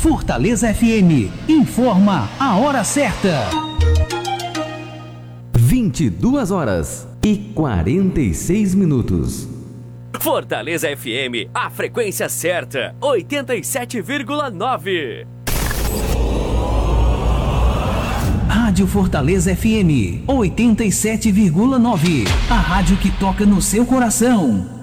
Fortaleza FM informa a hora certa. 22h46. Fortaleza FM, a frequência certa, 87,9. Rádio Fortaleza FM 87,9. A rádio que toca no seu coração.